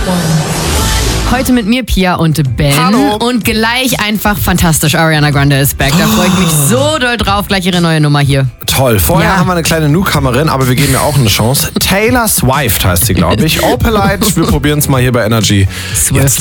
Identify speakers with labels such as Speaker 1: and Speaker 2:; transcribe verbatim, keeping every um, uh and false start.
Speaker 1: Heute mit mir, Pia und Ben.
Speaker 2: Hallo.
Speaker 1: Und gleich einfach fantastisch. Ariana Grande ist back. Da freue ich mich so doll drauf. Gleich ihre neue Nummer hier.
Speaker 2: Toll. Vorher
Speaker 1: Ja.
Speaker 2: haben wir eine kleine Newcomerin, aber wir geben ihr auch eine Chance. Taylor Swift heißt sie, glaube ich. Opalite. Wir probieren es mal hier bei Energy.
Speaker 1: Swift.
Speaker 2: Jetzt